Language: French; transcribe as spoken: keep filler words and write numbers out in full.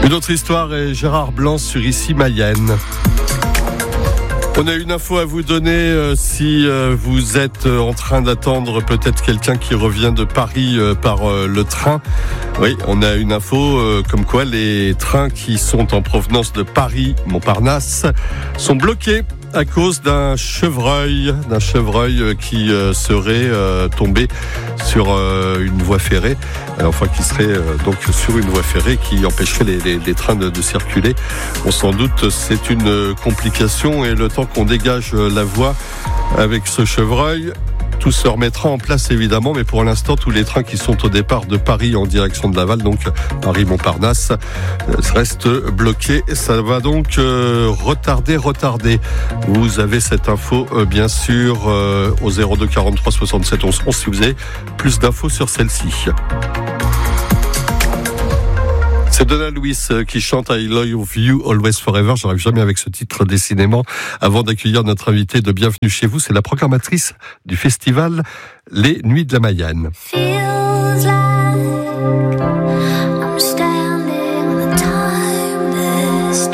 Une autre histoire est Gérard Blanc sur Ici Mayenne. On a une info à vous donner euh, si euh, vous êtes euh, en train d'attendre peut-être quelqu'un qui revient de Paris euh, par euh, le train. Oui, on a une info euh, comme quoi les trains qui sont en provenance de Paris-Montparnasse sont bloqués à cause d'un chevreuil, d'un chevreuil qui euh, serait euh, tombé sur euh, une voie ferrée, enfin qui serait euh, donc sur une voie ferrée qui empêcherait les, les, les trains de, de circuler. On s'en doute, c'est une complication et le temps qu'on dégage la voie avec ce chevreuil, tout se remettra en place évidemment, mais pour l'instant, tous les trains qui sont au départ de Paris en direction de Laval, donc Paris-Montparnasse, restent bloqués. Ça va donc euh, retarder, retarder. Vous avez cette info, euh, bien sûr, euh, au zéro deux quarante-trois soixante-sept onze onze si vous avez plus d'infos sur celle-ci. C'est Donna Lewis qui chante I Love You Always Forever. J'arrive jamais avec ce titre décidément. Avant d'accueillir notre invité de Bienvenue chez vous, c'est la programmatrice du festival Les Nuits de la Mayenne. Feels like